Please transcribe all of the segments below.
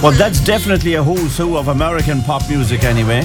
Well, that's definitely a who's who of American pop music anyway.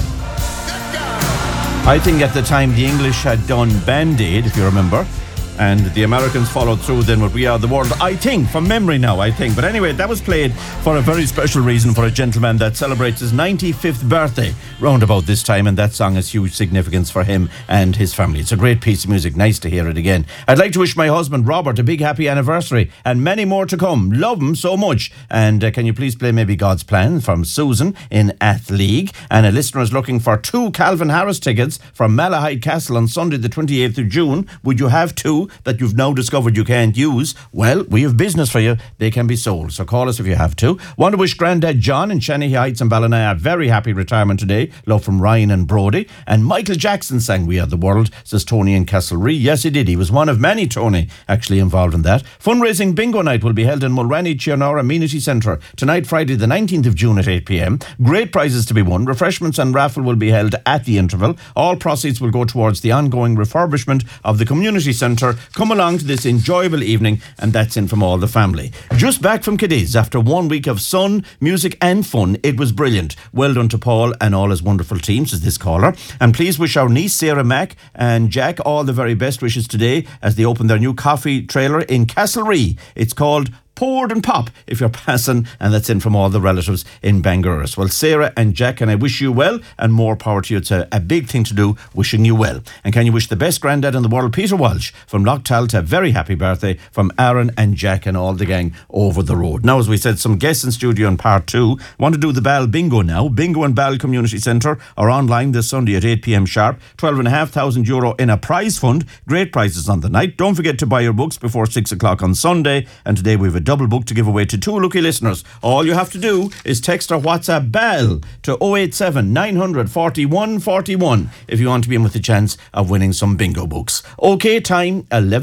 I think at the time the English had done Band-Aid, if you remember, and the Americans followed through then with We Are the World, I think, from memory now, I think. But anyway, that was played for a very special reason for a gentleman that celebrates his 95th birthday round about this time, and that song has huge significance for him and his family. It's a great piece of music. Nice to hear it again. I'd like to wish my husband Robert a big happy anniversary and many more to come. Love him so much. And can you please play maybe God's Plan from Susan in Athleague? And a listener is looking for 2 Calvin Harris tickets from Malahide Castle on Sunday the 28th of June. Would you have 2 that you've now discovered you can't use? Well, we have business for you. They can be sold. So call us if you have to. Want to wish Grandad John in Shannon Heights and Ballina a very happy retirement today. Love from Ryan and Brody. And Michael Jackson sang We Are the World, says Tony in Castlereagh. Yes, he did. He was one of many, Tony, actually involved in that. Fundraising bingo night will be held in Mulrenny Chianor Amenity Centre tonight, Friday the 19th of June at 8 p.m. Great prizes to be won. Refreshments and raffle will be held at the interval. All proceeds will go towards the ongoing refurbishment of the community centre. Come along to this enjoyable evening, and that's in from all the family. Just back from Cadiz after 1 week of sun, music and fun. It was brilliant. Well done to Paul and all his wonderful team, says this caller. And please wish our niece Sarah Mack and Jack all the very best wishes today as they open their new coffee trailer in Castlereagh. It's called Poured and Pop if you're passing, and that's in from all the relatives in Bangor. Well, Sarah and Jack, and I wish you well and more power to you. It's a big thing to do, wishing you well. And can you wish the best granddad in the world, Peter Walsh from Lochtal, a very happy birthday from Aaron and Jack and all the gang over the road. Now, as we said, some guests in studio in part 2. Want to do the Ball Bingo now. Bingo and Ball Community Centre are online this Sunday at 8 p.m. sharp. €12,500 in a prize fund. Great prizes on the night. Don't forget to buy your books before 6 o'clock on Sunday. And today we have a double book to give away to 2 lucky listeners. All you have to do is text or WhatsApp BAL to 087 900 41 41 if you want to be in with the chance of winning some bingo books. OK, time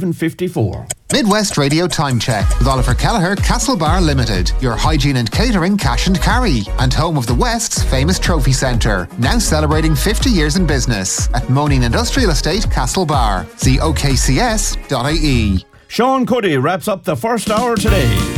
11:54. Midwest Radio Time Check with Oliver Kelleher, Castlebar Limited, your hygiene and catering cash and carry, and home of the West's famous trophy centre, now celebrating 50 years in business at Moaning Industrial Estate, Castlebar. See okcs.ie. Sean Cuddy wraps up the first hour today.